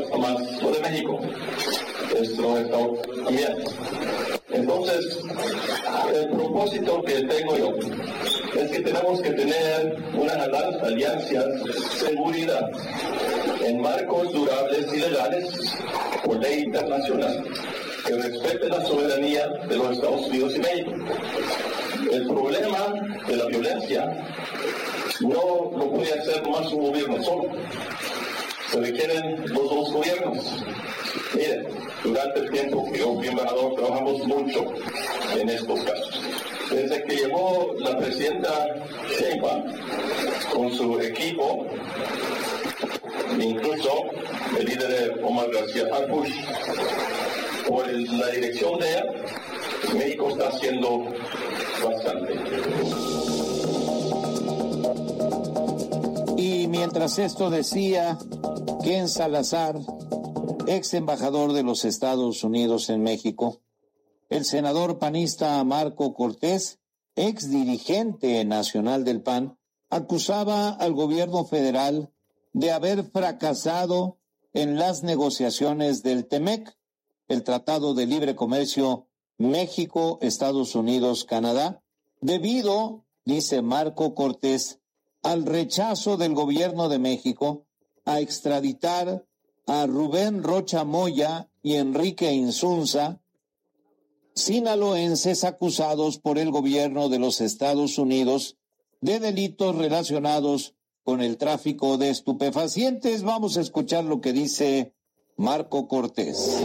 más lo de México. Nuestro Estado también. Entonces, el propósito que tengo yo es que tenemos que tener unas alianzas de seguridad en marcos durables y legales por ley internacional que respeten la soberanía de los Estados Unidos y México. El problema de la violencia no lo puede hacer más un gobierno solo. Se requieren los dos gobiernos. Miren, durante el tiempo que yo fui embajador trabajamos mucho en estos casos. Desde que llegó la presidenta Sheinbaum con su equipo, incluso el líder Omar García Harfuch, por la dirección de ella, México está haciendo bastante. Y mientras esto decía Ken Salazar, ex embajador de los Estados Unidos en México, el senador panista Marco Cortés, ex dirigente nacional del PAN, acusaba al gobierno federal de haber fracasado en las negociaciones del TEMEC, el Tratado de Libre Comercio México, Estados Unidos, Canadá, debido, dice Marco Cortés, al rechazo del gobierno de México a extraditar a Rubén Rocha Moya y Enrique Insunza, sinaloenses acusados por el gobierno de los Estados Unidos de delitos relacionados con el tráfico de estupefacientes. Vamos a escuchar lo que dice Marco Cortés.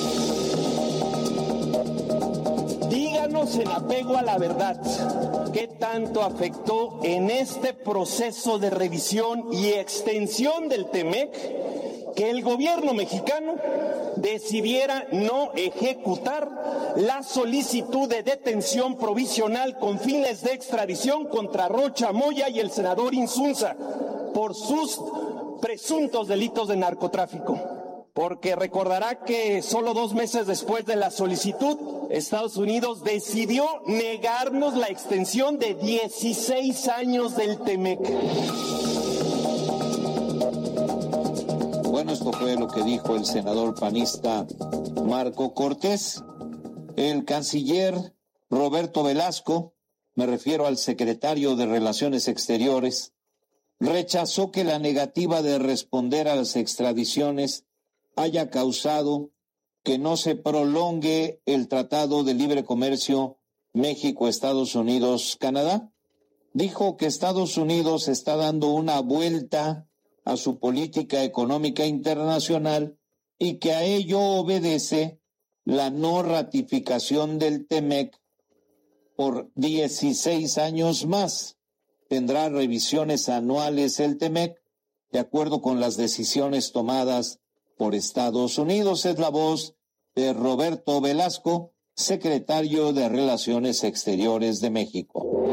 Díganos en apego a la verdad, ¿qué tanto afectó en este proceso de revisión y extensión del TEMEC que el gobierno mexicano decidiera no ejecutar la solicitud de detención provisional con fines de extradición contra Rocha Moya y el senador Insunza por sus presuntos delitos de narcotráfico? Porque recordará que solo 2 meses después de la solicitud, Estados Unidos decidió negarnos la extensión de 16 años del TEMEC. Bueno, esto fue lo que dijo el senador panista Marco Cortés. El canciller Roberto Velasco, me refiero al secretario de Relaciones Exteriores, rechazó que la negativa de responder a las extradiciones haya causado que no se prolongue el Tratado de Libre Comercio México, Estados Unidos, Canadá. Dijo que Estados Unidos está dando una vuelta a su política económica internacional y que a ello obedece la no ratificación del TEMEC por 16 años más. Tendrá revisiones anuales el TEMEC de acuerdo con las decisiones tomadas por Estados Unidos. Es la voz de Roberto Velasco, secretario de Relaciones Exteriores de México.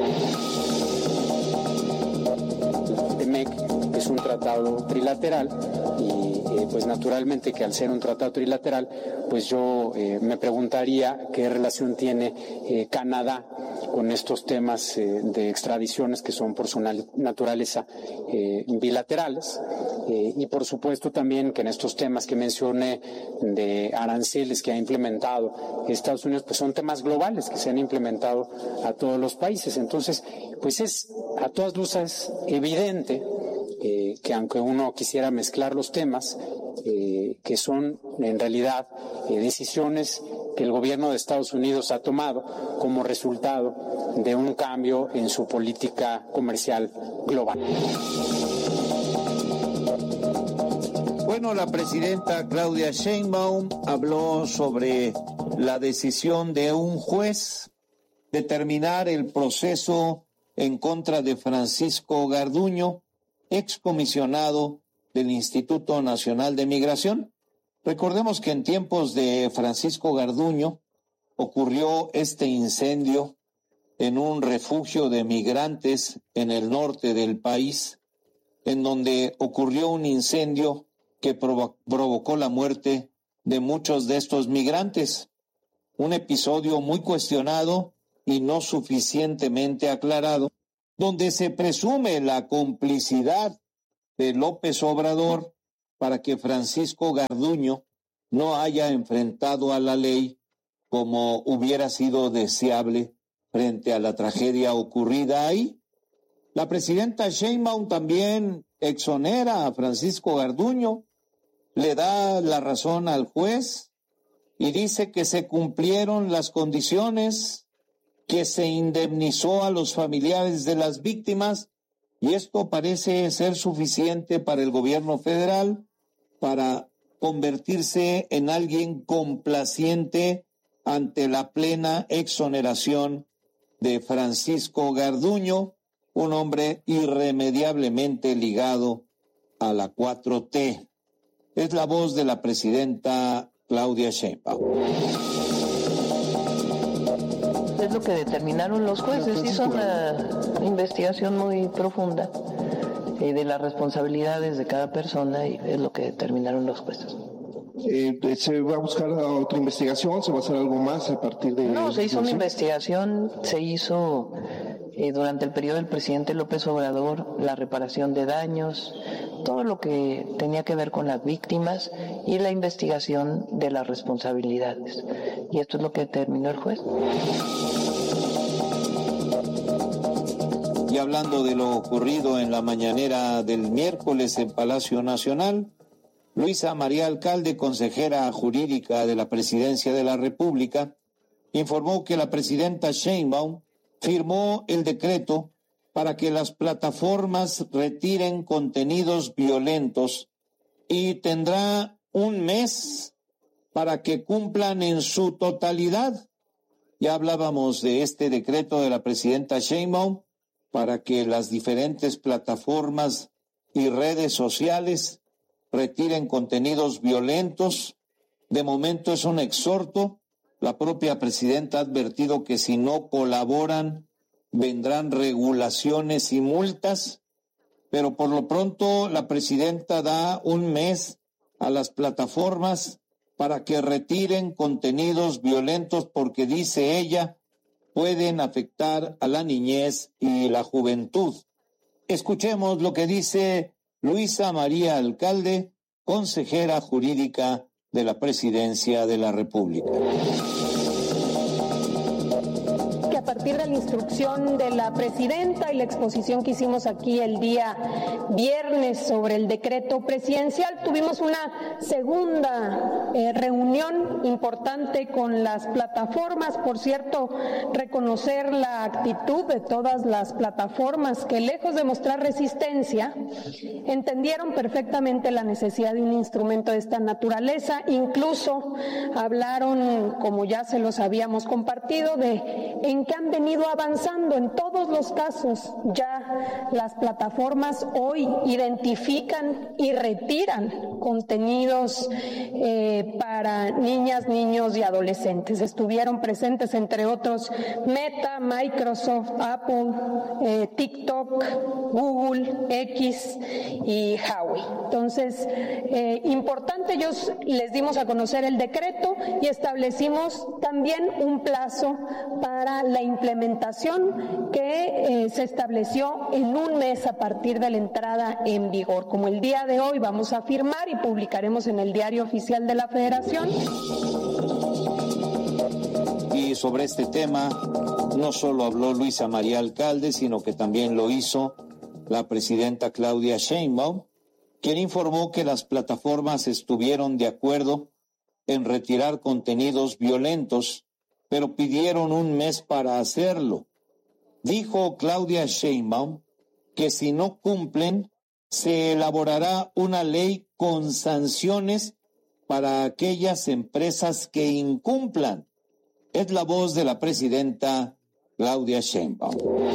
TEMEC es un tratado trilateral y pues naturalmente que al ser un tratado trilateral, pues yo me preguntaría qué relación tiene Canadá con estos temas de extradiciones que son por su naturaleza bilaterales, y por supuesto también que en estos temas que mencioné de aranceles que ha implementado Estados Unidos, pues son temas globales que se han implementado a todos los países. Entonces, pues es a todas luces evidente que aunque uno quisiera mezclar los temas, que son en realidad decisiones que el gobierno de Estados Unidos ha tomado como resultado de un cambio en su política comercial global. Bueno, la presidenta Claudia Sheinbaum habló sobre la decisión de un juez de terminar el proceso en contra de Francisco Garduño, excomisionado del Instituto Nacional de Migración. Recordemos que en tiempos de Francisco Garduño ocurrió este incendio en un refugio de migrantes en el norte del país, en donde ocurrió un incendio que provocó la muerte de muchos de estos migrantes. Un episodio muy cuestionado y no suficientemente aclarado, donde se presume la complicidad de López Obrador para que Francisco Garduño no haya enfrentado a la ley como hubiera sido deseable frente a la tragedia ocurrida ahí. La presidenta Sheinbaum también exonera a Francisco Garduño, le da la razón al juez y dice que se cumplieron las condiciones, que se indemnizó a los familiares de las víctimas, y esto parece ser suficiente para el gobierno federal para convertirse en alguien complaciente ante la plena exoneración de Francisco Garduño, un hombre irremediablemente ligado a la 4T. Es la voz de la presidenta Claudia Sheinbaum. Es lo que determinaron los jueces. Hizo una investigación muy profunda de las responsabilidades de cada persona y es lo que determinaron los jueces. ¿Se va a buscar otra investigación? ¿Se va a hacer algo más a partir de...? No, se hizo una investigación, se hizo durante el periodo del presidente López Obrador la reparación de daños, todo lo que tenía que ver con las víctimas y la investigación de las responsabilidades. Y esto es lo que determinó el juez. Y hablando de lo ocurrido en la mañanera del miércoles en Palacio Nacional, Luisa María Alcalde, consejera jurídica de la Presidencia de la República, informó que la presidenta Sheinbaum firmó el decreto para que las plataformas retiren contenidos violentos y tendrá un mes para que cumplan en su totalidad. Ya hablábamos de este decreto de la presidenta Sheinbaum para que las diferentes plataformas y redes sociales retiren contenidos violentos. De momento es un exhorto. La propia presidenta ha advertido que si no colaboran vendrán regulaciones y multas, pero por lo pronto la presidenta da un mes a las plataformas para que retiren contenidos violentos porque, dice ella, pueden afectar a la niñez y la juventud. Escuchemos lo que dice Luisa María Alcalde, consejera jurídica de la Presidencia de la República. Que a partir de la instrucción de la presidenta y la exposición que hicimos aquí el día viernes sobre el decreto presidencial, tuvimos una segunda reunión importante con las plataformas. Por cierto, reconocer la actitud de todas las plataformas que, lejos de mostrar resistencia, entendieron perfectamente la necesidad de un instrumento de esta naturaleza. Incluso hablaron, como ya se los habíamos compartido, de en qué han venido avanzando. En todos los casos ya las plataformas hoy identifican y retiran contenidos para niñas, niños y adolescentes. Estuvieron presentes, entre otros, Meta, Microsoft, Apple, TikTok, Google, X y Huawei. Entonces, importante, ellos les dimos a conocer el decreto y establecimos también un plazo para la implementación que se estableció en un mes a partir de la entrada en vigor. Como el día de hoy vamos a firmar y publicaremos en el Diario Oficial de la Federación. Y sobre este tema no solo habló Luisa María Alcalde, sino que también lo hizo la presidenta Claudia Sheinbaum, quien informó que las plataformas estuvieron de acuerdo en retirar contenidos violentos, pero pidieron un mes para hacerlo. Dijo Claudia Sheinbaum que si no cumplen, se elaborará una ley con sanciones para aquellas empresas que incumplan. Es la voz de la presidenta Claudia Sheinbaum.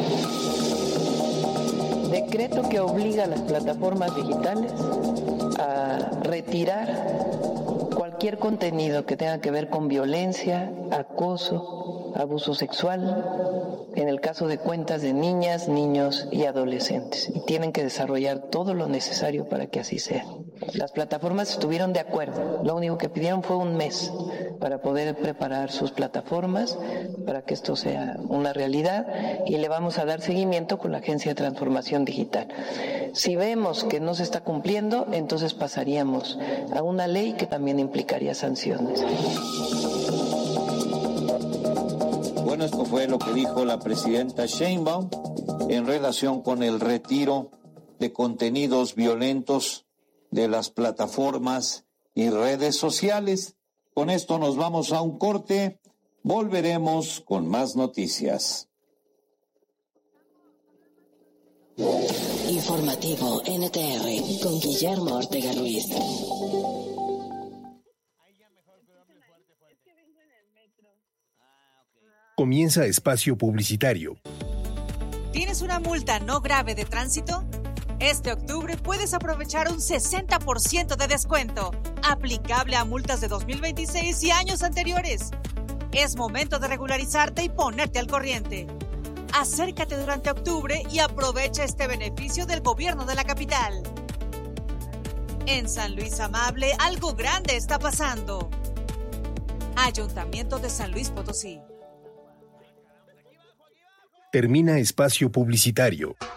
Decreto que obliga a las plataformas digitales a retirar cualquier contenido que tenga que ver con violencia, acoso, abuso sexual, en el caso de cuentas de niñas, niños y adolescentes. Y tienen que desarrollar todo lo necesario para que así sea. Las plataformas estuvieron de acuerdo. Lo único que pidieron fue un mes para poder preparar sus plataformas, para que esto sea una realidad, y le vamos a dar seguimiento con la Agencia de Transformación Digital. Si vemos que no se está cumpliendo, entonces pasaríamos a una ley que también implicaría sanciones. Bueno, esto fue lo que dijo la presidenta Sheinbaum en relación con el retiro de contenidos violentos de las plataformas y redes sociales. Con esto nos vamos a un corte. Volveremos con más noticias. Informativo NTR con Guillermo Ortega Ruiz. Comienza espacio publicitario. ¿Tienes una multa no grave de tránsito? Este octubre puedes aprovechar un 60% de descuento, aplicable a multas de 2026 y años anteriores. Es momento de regularizarte y ponerte al corriente. Acércate durante octubre y aprovecha este beneficio del gobierno de la capital. En San Luis Amable, algo grande está pasando. Ayuntamiento de San Luis Potosí. Termina espacio publicitario.